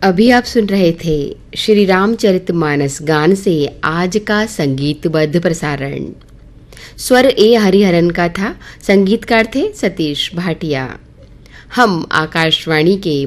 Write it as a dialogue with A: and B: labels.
A: अभी आप सुन रहे थे श्री रामचरितमानस गान से आज का संगीतबद्ध प्रसारण। स्वर ए हरिहरन का था, संगीतकार थे सतीश भाटिया। हम आकाशवाणी के